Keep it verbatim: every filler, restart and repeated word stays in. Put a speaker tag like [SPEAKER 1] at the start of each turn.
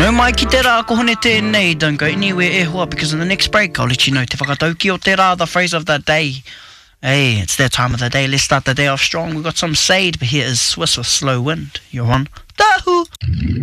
[SPEAKER 1] No mai ki te rā kohone tēnei, don't go anywhere e hoa, because in the next break I'll let you know te whakatauki o te rā, the phrase of the day. Hey, it's that time of the day, let's start the day off strong. We've got some Sade, but here is Swiss with Slow Wind. You're on Tahu.